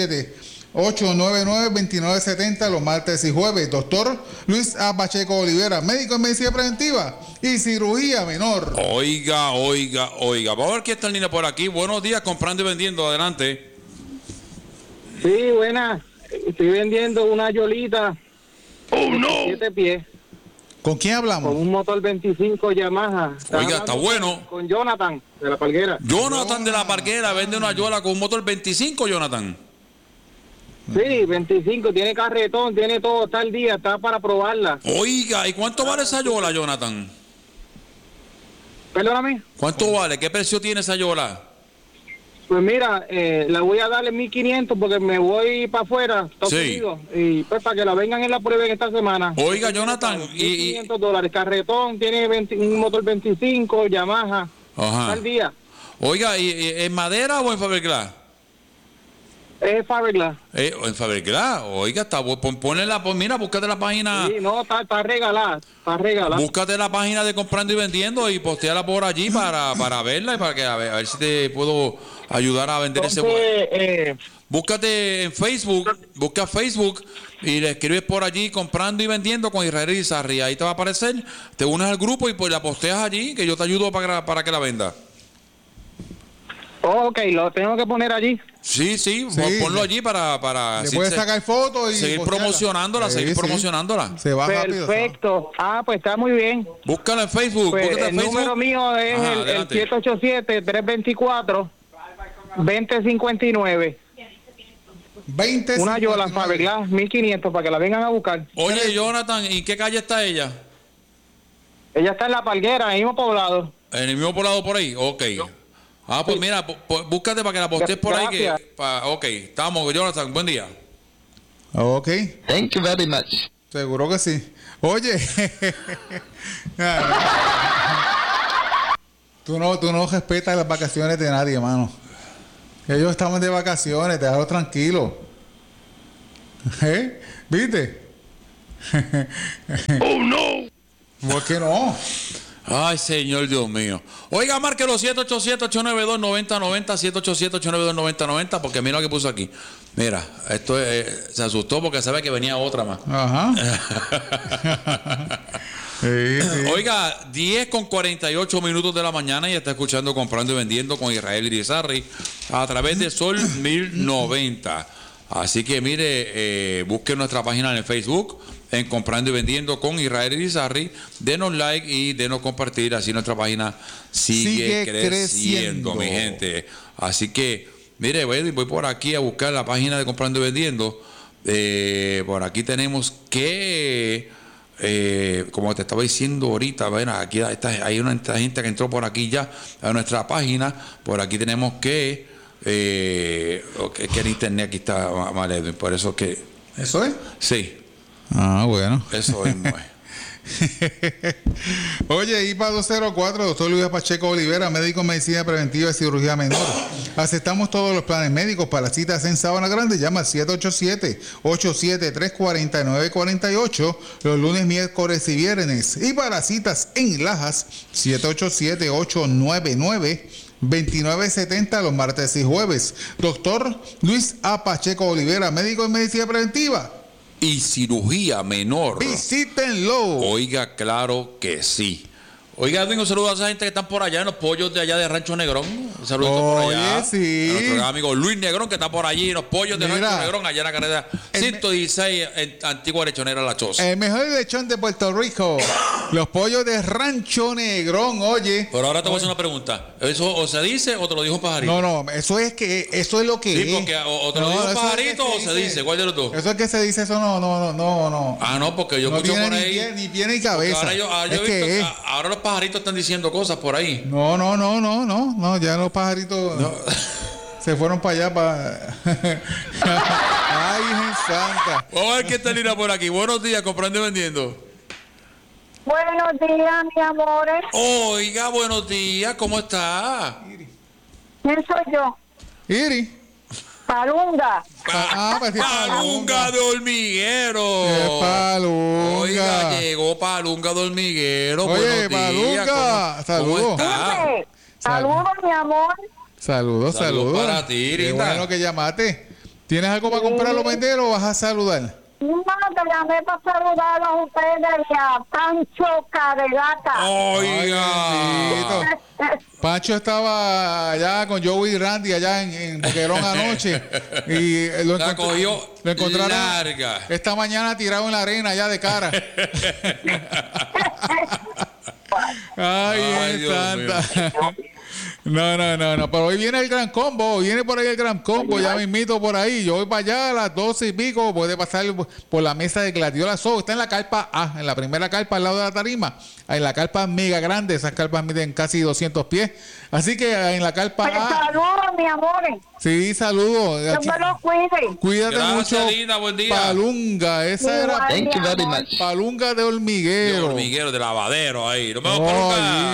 787-899-2970 los martes y jueves. Doctor Luis A. Pacheco Olivera, médico de medicina preventiva y cirugía menor. Oiga. Vamos a ver quién está en línea por aquí. Buenos días, comprando y vendiendo. Adelante. Sí, buena. Estoy vendiendo una Yolita. De 7 pies. ¿Con quién hablamos? Con un motor 25 Yamaha. Oiga, está bueno. Con Jonathan de la Parguera. Jonathan de la Parguera vende una Yola con un motor 25, Jonathan. Sí, 25. Tiene carretón, tiene todo. Está al día, está para probarla. Oiga, ¿y cuánto vale esa Yola, Jonathan? Perdóname. ¿Cuánto vale? ¿Qué precio tiene esa Yola? Pues mira, la voy a darle 1.500 porque me voy para afuera, Estados Unidos, y pues para que la vengan en la prueba en esta semana. Oiga, Jonathan, $1.500, carretón, tiene un motor 25, Yamaha, al día. Oiga, ¿y en madera o en fiberglass? Es fiberglass. En fiberglass, oiga, está, mira, búscate la página. Sí, no, está regalada, Búscate la página de Comprando y Vendiendo y posteala por allí para verla y para que a ver si te puedo ayudar a vender ese. Búscate en Facebook, busca Facebook y le escribes por allí Comprando y Vendiendo con Israel Irizarry. Ahí te va a aparecer, te unes al grupo y pues la posteas allí que yo te ayudo para que la venda. Ok, lo tengo que poner allí. Sí, ponlo allí para le puedes sacar fotos y seguir promocionándola, promocionándola. Se va rápido. Perfecto. Pues está muy bien. Búscala en Facebook. Pues el Facebook. Número mío es el 787-324-2059. Una Yola Fiberglass 1.500 para que la vengan a buscar. Oye, Jonathan, ¿y qué calle está ella? Ella está en La Parguera, en el mismo poblado. ¿En el mismo poblado por ahí? Ok. Ah, pues mira, búscate para que la postees por ahí. Ok, estamos, Jonathan, buen día. Ok. Thank you very much. Seguro que sí. Oye, tú no respetas las vacaciones de nadie, hermano. Ellos estaban de vacaciones, déjalo tranquilo. ¿Viste? Oh, no. ¿Por qué no? Ay, señor Dios mío. Oiga, márquelo 787-892-9090, 787-892-9090, porque mira lo que puso aquí. Mira, esto se asustó porque sabe que venía otra más. Ajá. Sí. Oiga, 10:48 de la mañana y está escuchando Comprando y Vendiendo con Israel Irizarry a través de Sol 1090. Así que mire, busque nuestra página en el Facebook en Comprando y Vendiendo con Israel Irizarry, denos like y denos compartir, así nuestra página sigue creciendo, mi gente. Así que, mire, voy por aquí a buscar la página de Comprando y Vendiendo. Por aquí tenemos que, como te estaba diciendo ahorita, bueno, aquí hay una gente que entró por aquí ya a nuestra página. Por aquí tenemos que el internet aquí está mal, Edwin, por eso que... ¿Eso es? Sí. Ah, bueno. Eso es muy. Oye, IPA 204, doctor Luis Pacheco Olivera, médico en medicina preventiva y cirugía menor. Aceptamos todos los planes médicos. Para citas en Sabana Grande, llama al 787-873-4948 los lunes, miércoles y viernes. Y para citas en Lajas, 787-899-2970 los martes y jueves. Doctor Luis A. Pacheco Olivera, médico en medicina preventiva y cirugía menor. Visítenlo. Oiga, claro que sí. Oiga, un saludo a esa gente que están por allá en los pollos de allá de Rancho Negrón. Un saludo por allá. Sí. A nuestro amigo Luis Negrón que está por allí en los pollos de Rancho Negrón, allá en la carrera 116 en Antigua Lechonera La Choza. El mejor lechón de Puerto Rico. Los pollos de Rancho Negrón, oye. Pero ahora te voy a hacer una pregunta. ¿Eso o se dice o te lo dijo un pajarito? No, eso es lo que sí, porque o te lo dijo un pajarito o se dice. ¿Cuál de los dos? Eso es que se dice, eso no. Ah, no, porque yo escucho por ahí. Ni pie ni cabeza. Ahora yo he visto que ahora los pajaritos están diciendo cosas por ahí. No, ya los pajaritos se fueron para allá Ay, Virgen Santa. Vamos a ver quién está Lina por aquí. Buenos días, Comprando y Vendiendo. Buenos días, mi amores. Oiga, buenos días, ¿cómo está? ¿Quién soy yo? Iri. Palunga. Palunga de Hormiguero. Palunga. Oiga, llegó Palunga de Hormiguero. Oye, buenos días. Palunga. Saludos. Saludos, mi amor. Saludos. Para ti, Qué bueno que llamaste. ¿Tienes algo para comprar o vender o vas a saludar? No, te llamé para saludar a ustedes y a Pancho Caregata. Oiga. Pancho estaba allá con Joey y Randy allá en Boquerón anoche y lo encontraron larga. Esta mañana tirado en la arena allá de cara. Ay, Dios santa. No, pero hoy viene el gran combo, viene por ahí el gran combo, ya me invito por ahí, yo voy para allá a las 12 y pico, puede pasar por la mesa de Gladiola Show, está en la carpa A, en la primera carpa al lado de la tarima, en la carpa mega grande, esas carpas miden casi 200 pies, así que en la carpa A... Saludos, mi amor. Sí, saludos. Dios me lo cuide. Cuídate Gracias, mucho. Lina, buen día. Palunga, esa era Palunga de Hormiguero. De Hormiguero, de lavadero ahí. Nos vemos, Palunga.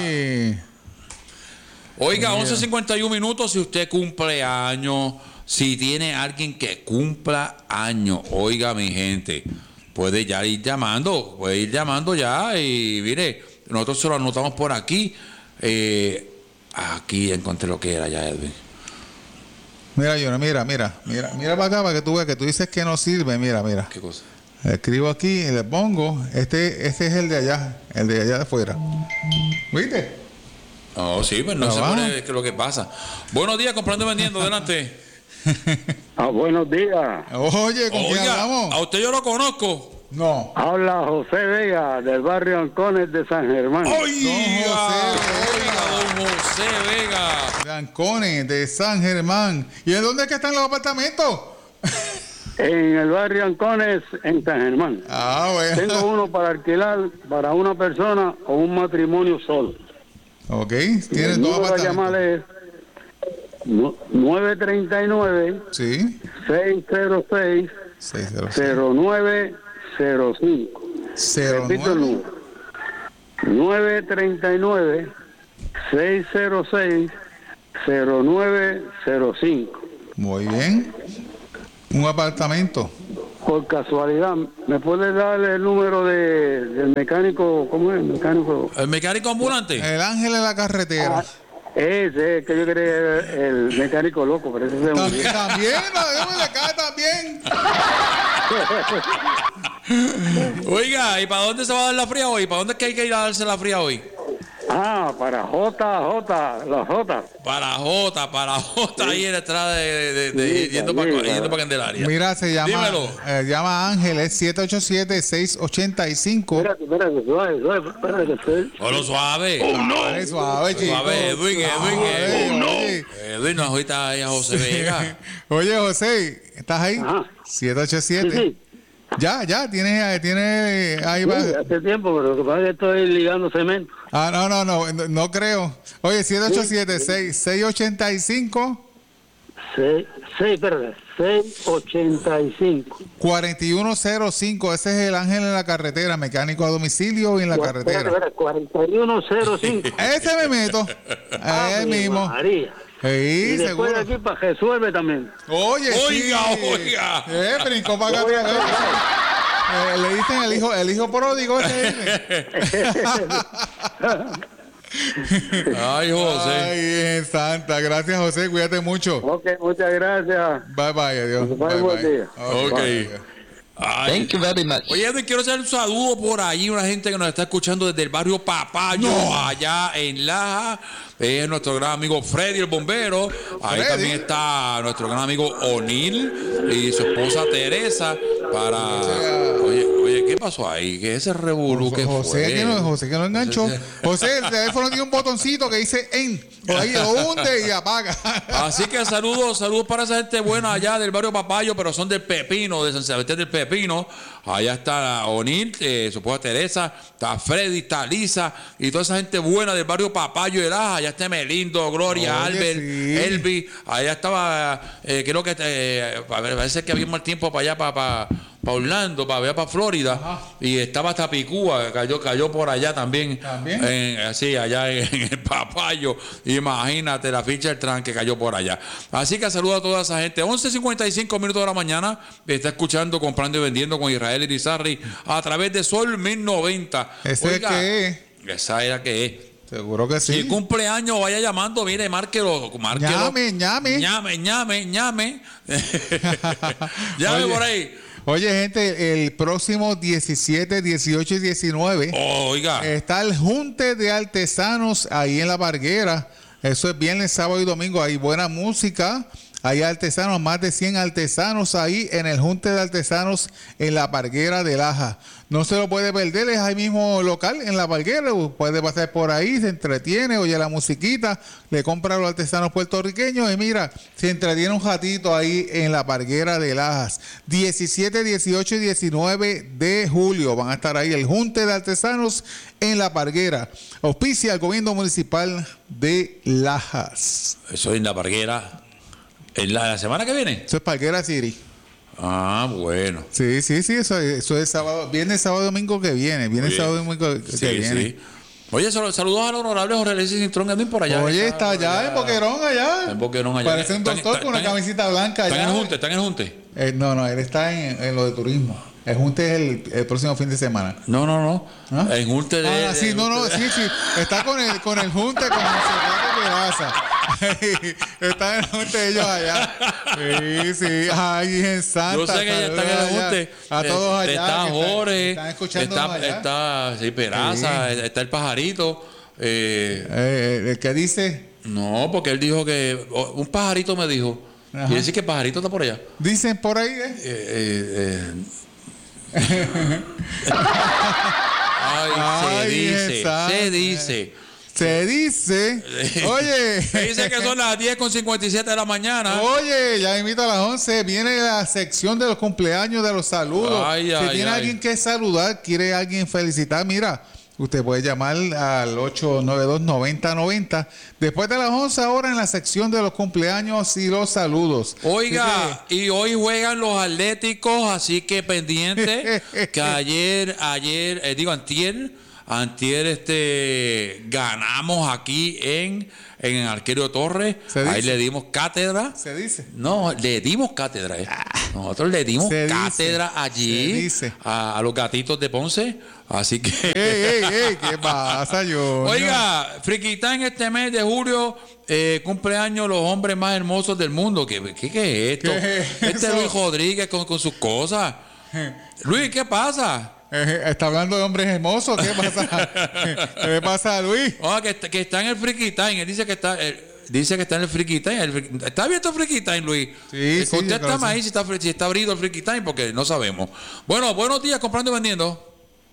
Oiga, 11:51, si usted cumple años, si tiene alguien que cumpla años, oiga, mi gente, puede ya ir llamando, ya y mire, nosotros se lo anotamos por aquí. Aquí encontré lo que era ya, Edwin. Mira, Jonah, mira para acá para que tú veas que tú dices que no sirve, mira. ¿Qué cosa? Escribo aquí y le pongo, este es el de allá de afuera. ¿Viste? Oh, sí, pues no se pone, ¿qué es lo que pasa? Buenos días, Comprando y Vendiendo, adelante. Buenos días. Oye, ¿con quién hablamos? A usted yo lo conozco. No. Habla José Vega, del barrio Ancones de San Germán. Oiga, don José Vega. De Ancones, de San Germán. ¿Y en dónde es que están los apartamentos? En el barrio Ancones, en San Germán. Ah, bueno. Tengo uno para alquilar para una persona o un matrimonio solo. Ok, el tienes dos número a llamar es 939 sí 606 0905. Repito el número 939 606 0905. Muy bien. Un apartamento. Por casualidad, ¿me puedes dar el número del mecánico? ¿Cómo es? ¿El mecánico ambulante? El ángel en la carretera. Ese, que yo quería el mecánico loco, pero ese se murió. También, le cae también. Oiga, ¿y para dónde se va a dar la fría hoy? ¿Para dónde es que hay que ir a darse la fría hoy? Para la J. Para J, ahí en la entrada yendo para Candelaria. Mira, se llama. Dímelo. Llama Ángel, es 787-685. Espérate, suave. Hola, suave. Suave, chico. Suave, Edwin. Edwin, no ahorita ahí a José Vega. Oye, José, ¿estás ahí? 787. Sí. Ya, tiene ahí va. Hace tiempo, pero lo que pasa es que estoy ligando cemento. No creo. Oye, 787-685. 685. 4105. Ese es el ángel en la carretera, mecánico a domicilio y en la carretera. 4105. Ese me meto. Ahí mismo. María. Sí, y después seguro. de aquí para resuelve también. Oiga. Brincó para acá. Le dicen el hijo pródigo ese. Ay, José. Ay, santa. Gracias, José. Cuídate mucho. Ok, muchas gracias. Bye, adiós. Buen día. Ok. Thank you very much. Oye, quiero hacer un saludo por ahí, una gente que nos está escuchando desde el barrio Papayo, allá en Laja. Es nuestro gran amigo Freddy, el bombero. Ahí también está nuestro gran amigo O'Neill y su esposa Teresa. Oye, ¿qué pasó ahí? ¿Qué ese revolú que fue? José que lo enganchó. José, el teléfono tiene un botoncito que dice por ahí lo hunde y apaga. Así que saludos para esa gente buena allá del barrio Papayo, pero son del Pepino, de San Sebastián del Pepino. Allá está O'Neill, su esposa Teresa, está Freddy, está Lisa y toda esa gente buena del barrio Papayo de Laja. Allá está Melindo, Gloria, Albert, Elvi. Allá estaba, creo que parece que había mal tiempo para allá, para Orlando, para Florida. Ajá. Y estaba hasta Picúa, cayó por allá también. Allá en el Papayo. Imagínate la ficha del tran que cayó por allá. Así que saludo a toda esa gente. 11:55 minutos de la mañana. Está escuchando Comprando y Vendiendo con Israel Irizarry a través de Sol 1090. ¿Ese qué es? Esa era que es. Seguro que sí. Si cumpleaños, vaya llamando, mire, márquelo. Llame. Llame por ahí. Oye, gente, el próximo 17, 18 y 19 está el Junte de Artesanos ahí en La Parguera. Eso es viernes, sábado y domingo. Hay buena música. Hay artesanos, más de 100 artesanos ahí en el Junte de Artesanos en La Parguera de Laja. No se lo puede perder, es ahí mismo local en La Parguera. Puede pasar por ahí, se entretiene, oye la musiquita, le compra a los artesanos puertorriqueños y mira, se entretiene un ratito ahí en La Parguera de Lajas. 17, 18 y 19 de julio van a estar ahí el Junte de Artesanos en La Parguera. Auspicia al Gobierno Municipal de Lajas. Eso es en La Parguera. ¿En la semana que viene? Eso es Parguera City. Ah, bueno. Sí, eso es sábado, viernes, sábado, domingo que viene. Sábado, domingo que viene. Sí. Oye, saludos al honorable Jorge Alexis Cintrón también por allá. Oye, está allá en Boquerón, allá. Parece un doctor con una camisita blanca allá. ¿Está en el Junte? No, él está en lo de turismo. El Junte es el próximo fin de semana. No. ¿Ah? El Junte de... sí. Está con el Junte, con el Cerrato de Raza. Está en el Junte de ellos allá. Sí. Ay, en Santa. Yo sé que ya están en el Junte. A todos allá. Está Jorge. Están escuchando allá. Está Peraza. Sí. Está el Pajarito. ¿Qué dice? No, porque él dijo que... un pajarito me dijo. Ajá. Quiere decir que el pajarito está por allá. Dicen por ahí, Se dice. Oye. Se dice que son las 10:57 de la mañana. Oye, ya invito a las 11. Viene la sección de los cumpleaños, de los saludos. Si tiene alguien que saludar, quiere alguien felicitar, mira, Usted puede llamar al 892-9090. Después de las 11 horas en la sección de los cumpleaños y los saludos. Oiga, y hoy juegan los Atléticos, así que pendiente que antier ganamos aquí en Arquero Torres. Ahí le dimos cátedra. ¿Se dice? No, le dimos cátedra. Nosotros le dimos cátedra allí a los gatitos de Ponce. Así que... ¡Ey! ¿Qué pasa, yo? Oiga, Friquitán, este mes de julio cumpleaños los hombres más hermosos del mundo. ¿Qué es esto? Este Luis Rodríguez con sus cosas. Luis, ¿qué pasa? ¿Está hablando de hombres hermosos? ¿Qué pasa? ¿Qué le pasa a Luis? Que está en el Friki Time. Él dice que está en el Friki Time. ¿Está abierto el Friki Time, Luis? Sí, contéstame ahí si está abrido el Friki Time, porque no sabemos. Bueno, buenos días, comprando y vendiendo.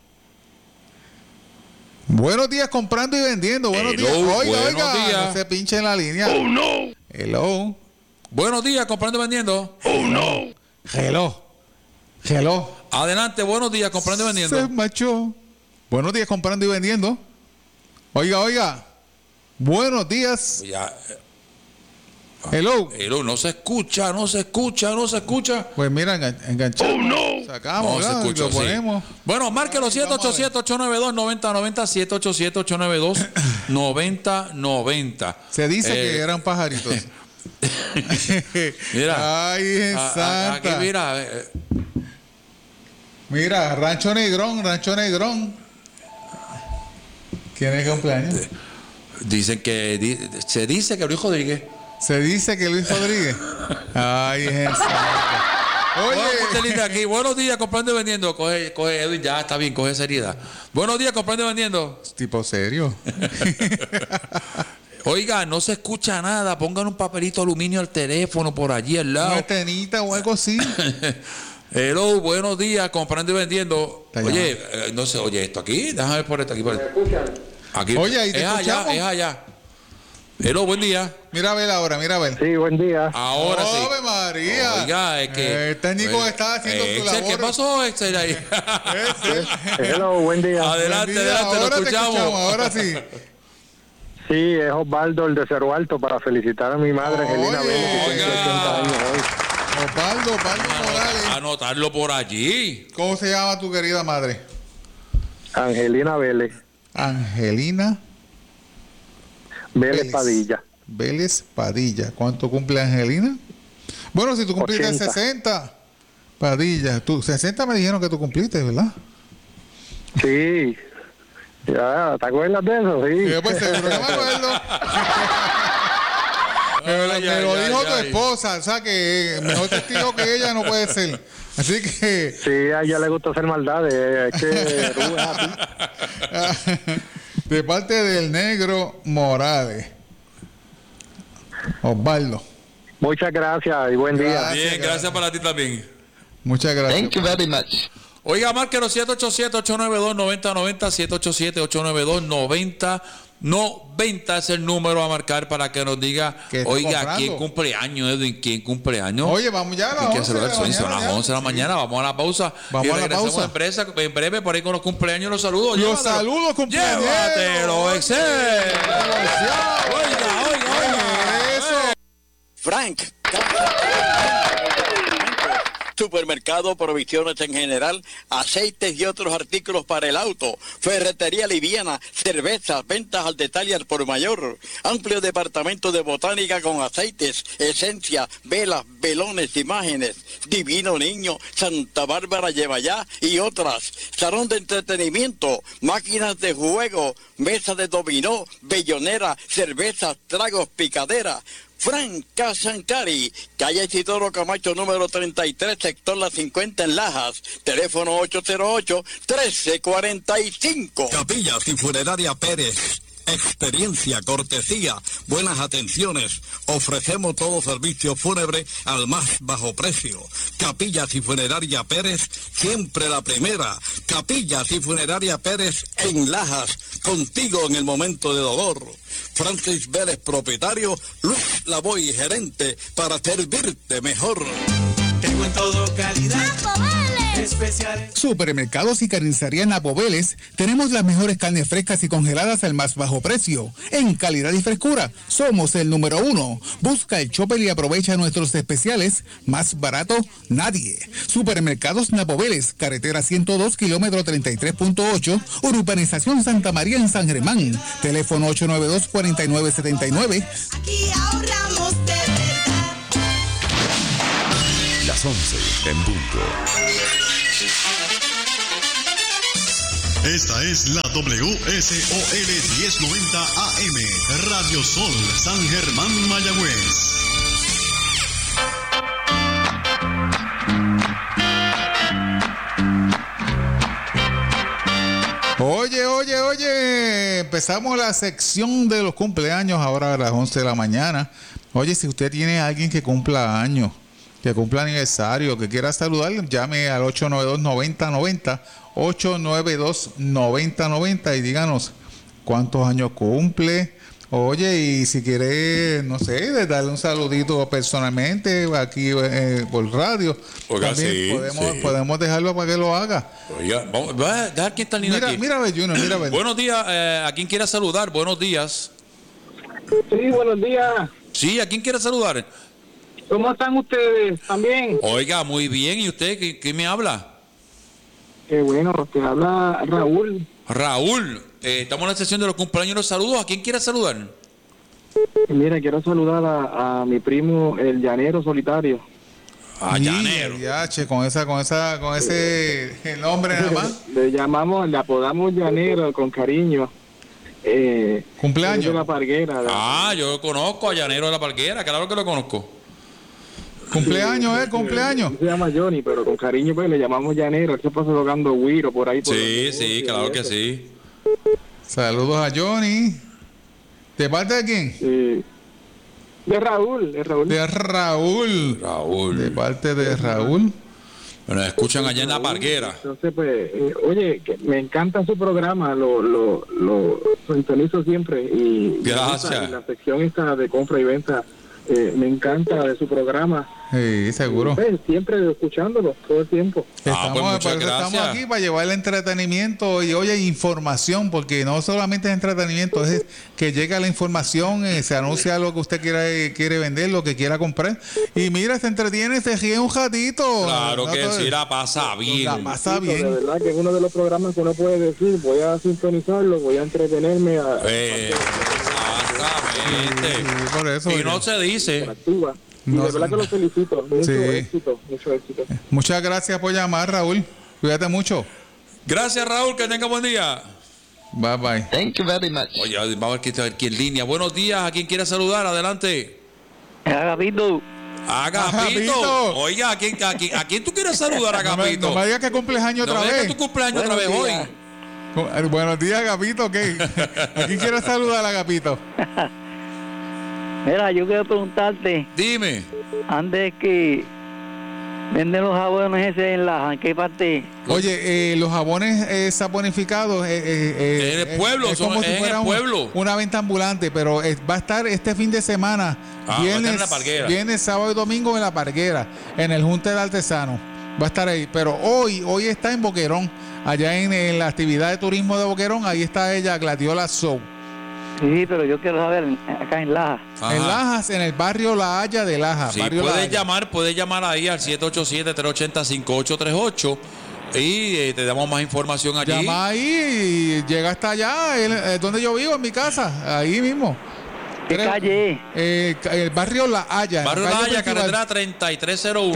Buenos días, comprando y vendiendo. Buenos días. Oiga, días. no se pinche en la línea. Oh, no. Hello. Buenos días, comprando y vendiendo. Oh, no. Hello. Adelante, buenos días, comprando y vendiendo. Se macho. Buenos días, comprando y vendiendo. Oiga. Buenos días. Ya. Hello, no se escucha. Pues mira, enganchamos. Oh, no. Sacamos, no se escucha, lo ponemos. Sí. Bueno, márquelo 787-892-9090, 787-892-9090. Se dice que eran pajaritos. Mira. Ay, santa. Aquí, mira. Mira, Rancho Negrón. ¿Quién es el cumpleaños? Se dice que Luis Rodríguez. Ay, es Oye, aquí. Buenos días, comprando y vendiendo. Coge Edwin, ya está bien, coge seriedad. Buenos días, comprando y vendiendo. Tipo serio. Oiga, no se escucha nada. Pongan un papelito aluminio al teléfono por allí al lado. Una tenita o algo así. Hello, buenos días, comprando y vendiendo. Oye, no sé, esto aquí. Déjame ver por esto aquí. Aquí. Oye, ahí te escuchamos. Es allá. Hello, buen día. Mira a ver ahora. Sí, buen día. Ahora sí. ¡Ave María! Oiga, es que... El técnico está haciendo su labor. ¿Qué pasó, Excel, ahí? Hello, buen día. Adelante, ahora lo escuchamos. Ahora sí. Sí, es Osvaldo, el de Cerro Alto, para felicitar a mi madre, Angelina Vélez, que tiene 80 años hoy. Osvaldo Morales. Anotarlo por allí. ¿Cómo se llama tu querida madre? Angelina Vélez. Angelina Vélez Padilla. Vélez Padilla. ¿Cuánto cumple Angelina? Bueno, si tú cumpliste 80. 60, Padilla. Tú 60 me dijeron que tú cumpliste, ¿verdad? Sí. Ya, ¿te acuerdas de eso? Sí. Pues seguro que me acuerdo. Me lo dijo tu esposa, o sea que mejor testigo que ella no puede ser. Así que... Sí, a ella le gusta hacer maldades. Es que Rubén es así. De parte del Negro Morales. Osvaldo. Muchas gracias y buen día. Bien, gracias para ti también. Muchas gracias. Thank you very much. Oiga, márquelo 787-892-9090, 787-892-9090 es el número a marcar para que nos diga, oiga, ¿quién cumpleaños, Edwin? ¿Quién cumpleaños? Oye, vamos ya a las 11 de la mañana. Son las 11 de la mañana, vamos a la pausa. Vamos a la pausa. En breve, por ahí con los cumpleaños, los saludos. Los saludos, cumpleaños. Llévatelo, Excel. Oiga. Eso. Frank. Supermercado, provisiones en general, aceites y otros artículos para el auto, ferretería liviana, cervezas, ventas al detalle al por mayor, amplio departamento de botánica con aceites, esencia, velas, velones, imágenes, Divino Niño, Santa Bárbara lleva ya y otras, salón de entretenimiento, máquinas de juego, mesa de dominó, bellonera, cervezas, tragos, picadera. Frank Casancari, calle Isidoro Camacho número 33, sector La 50 en Lajas, teléfono 808-1345. Capillas y Funeraria Pérez. Experiencia, cortesía, buenas atenciones. Ofrecemos todo servicio fúnebre al más bajo precio. Capillas y Funeraria Pérez, siempre la primera. Capillas y Funeraria Pérez en Lajas, contigo en el momento de dolor. Francis Vélez, propietario, Luis Lavoy, gerente, para servirte mejor. Tengo en todo calidad, especiales. Supermercados y carnicería Napo Vélez, tenemos las mejores carnes frescas y congeladas al más bajo precio. En calidad y frescura, somos el número 1. Busca el Chopper y aprovecha nuestros especiales. Más barato, nadie. Supermercados Napo Vélez, carretera 102, kilómetro 33.8, urbanización Santa María en San Germán. Teléfono 892-4979. Aquí ahorramos de verdad. Las 11 en punto. Esta es la WSOL 1090 AM, Radio Sol, San Germán, Mayagüez. Oye, empezamos la sección de los cumpleaños ahora a las 11 de la mañana. Oye, si usted tiene a alguien que cumpla años, que cumpla aniversario, que quiera saludar, llame al 892-9090, 892-9090 y díganos cuántos años cumple. Oye, y si quiere, no sé, darle un saludito personalmente aquí por radio, oiga, también sí, podemos dejarlo para que lo haga. Oiga, vamos a dejar quién está en línea aquí. Mira, Junior, mira. Buenos días, ¿a quién quiere saludar? Buenos días. Sí, buenos días. Sí, ¿a quién quiere saludar? ¿Cómo están ustedes? ¿También? Oiga, muy bien. ¿Y usted quién me habla? Qué bueno, te habla Raúl. Raúl, estamos en la sesión de los cumpleaños y los saludos. ¿A quién quiere saludar? Mira, quiero saludar a mi primo, el llanero solitario. Llanero. Ya, che, con ese nombre nada más. Le apodamos Llanero con cariño. Cumpleaños. De la Parguera. Yo conozco a Llanero de la Parguera, claro que lo conozco. Cumpleaños, cumpleaños. Se llama Johnny, pero con cariño pues le llamamos Llanero. Él se pasa tocando güiro por ahí. Sí, claro que sí. Saludos a Johnny. ¿De parte de quién? De Raúl. De Raúl. De parte de Raúl. Bueno, escuchan allá en la Parguera. Entonces, pues, oye, que me encanta su programa, lo sintonizo siempre. Y gracias. La sección esta de compra y venta, me encanta de su programa. Sí, seguro. Siempre escuchándolo, todo el tiempo. Estamos aquí para llevar el entretenimiento y, oye, información, porque no solamente es entretenimiento, es que llega la información, se anuncia lo que usted quiere vender, lo que quiera comprar. Y mira, se entretiene, se ríe un ratito. Claro que sí, la pasa bien. De verdad que es uno de los programas que uno puede decir, voy a sintonizarlo, voy a entretenerme. Exactamente. Por eso, y no se dice. Y de verdad que lo felicito. Mucho éxito. Muchas gracias por llamar, Raúl. Cuídate mucho. Gracias, Raúl. Que tenga buen día. Bye, bye. Thank you very much. Oye, vamos a ver quién está aquí en línea. Buenos días. ¿A quién quiere saludar? Adelante. Agapito. Oiga, ¿a quién tú quieres saludar, Agapito? No me digas que cumples años otra vez. Que tu cumpleaños otra vez hoy. Buenos días, Agapito. ¿Qué? ¿A quién quieres saludar, Agapito? Mira, yo quiero preguntarte. Dime. Antes que venden los jabones ese en Laja, ¿en qué parte? Oye, los jabones saponificados en el pueblo, es como si fuera una venta ambulante, pero va a estar este fin de semana, viernes, sábado y domingo en la Parguera, en el Junte del Artesano. Va a estar ahí, pero hoy está en Boquerón, allá en la actividad de turismo de Boquerón, ahí está ella, Gladiola Show. Sí, pero yo quiero saber acá en Laja. Ajá. En Lajas, en el barrio La Haya de Laja. Sí, puedes llamar ahí al 787-380-5838 y te damos más información allí. Llama ahí y llega hasta allá, donde yo vivo, en mi casa, ahí mismo. ¿Qué calle? El barrio La Haya. Barrio La Haya, carretera 3301.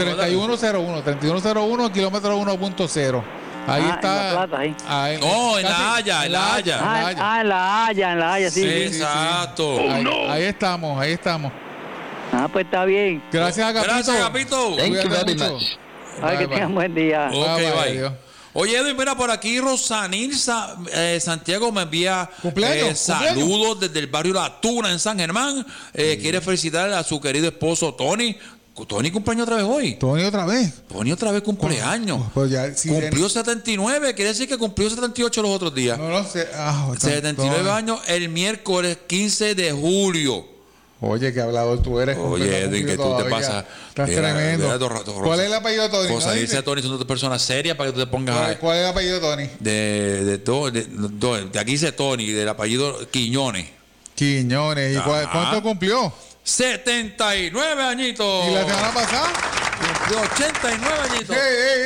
3101, kilómetro 1.0. Ahí está. En La Plata, ahí. No, en La Haya, en La Haya. En La Haya, sí. Exacto. Ahí estamos. Pues está bien. Gracias, Agapito. Thank you very much. Que tengan buen día. Bye. Oye, Edwin, mira, por aquí Rosanil Santiago me envía saludos desde el barrio La Tuna en San Germán. Quiere felicitar a su querido esposo Tony. Tony cumpleaños otra vez hoy. Tony otra vez cumpleaños. Pues ya, cumplió 79, quiere decir que cumplió 78 los otros días. No lo sé. 79 años el miércoles 15 de julio. Oye, qué hablador tú eres. Oye, Edwin, que tú te pasas. Estás tremendo. ¿Cuál es el apellido de Tony? Cosa dice Tony, son dos personas serias para que tú te pongas. ¿Cuál es el apellido de Tony? De aquí dice Tony, del apellido Quiñones. Quiñones. ¿Y cuánto cumplió? 79 añitos. ¿Y la semana pasada? Cumplió 89 añitos.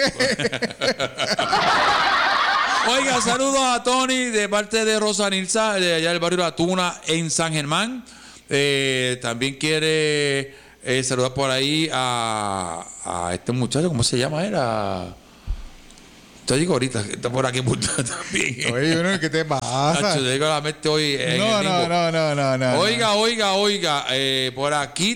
Oiga, saludos a Tony de parte de Rosa Nilsa, de allá del barrio La Tuna en San Germán. También quiere saludar por ahí a este muchacho, ¿cómo se llama? Te digo ahorita, que está por aquí apuntado también. Oye, ¿qué te pasa? Te digo la mente hoy en no. Oiga, por aquí